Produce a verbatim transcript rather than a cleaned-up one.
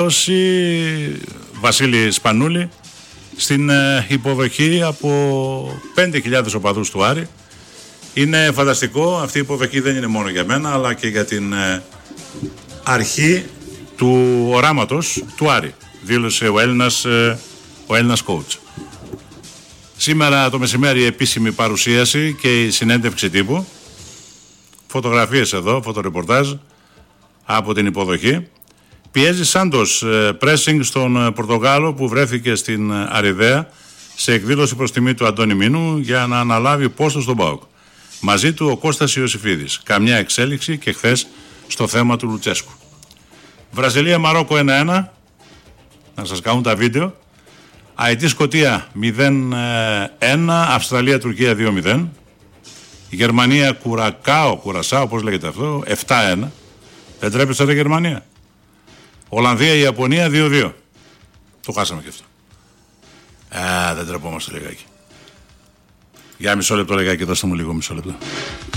Βασίλη Σπανούλη στην υποδοχή από πέντε χιλιάδες οπαδούς του Άρη. Είναι φανταστικό, αυτή η υποδοχή δεν είναι μόνο για μένα αλλά και για την αρχή του οράματος του Άρη, δήλωσε ο Έλληνας, ο Έλληνας coach. Σήμερα το μεσημέρι η επίσημη παρουσίαση και η συνέντευξη τύπου, φωτογραφίες εδώ, φωτορεπορτάζ από την υποδοχή. Πιέζει Σάντος pressing στον Πορτογάλο που βρέθηκε στην Αριδαία σε εκδήλωση προς τιμή του Αντώνη Μίνου για να αναλάβει πόστο στον ΠΑΟΚ. Μαζί του ο Κώστας Ιωσήφιδης. Καμιά εξέλιξη και χθες στο θέμα του Λουτσέσκου. Βραζιλία-Μαρόκο ένα ένα. Να σας κάνουν τα βίντεο. Αιτή-Σκωτία μηδέν ένα. Αυστραλία-Τουρκία δύο μηδέν. Γερμανία-Κουρακάο, Κουρασάο, πώς λέγεται αυτό, επτά ένα. Δεν τρέπεστε ρε Γερμανία. Ολλανδία-Ιαπωνία δύο δύο. Το χάσαμε και αυτό. Α, δεν τρεπόμαστε λιγάκι. Για μισό λεπτό λιγάκι, δώστε μου λίγο μισό λεπτό.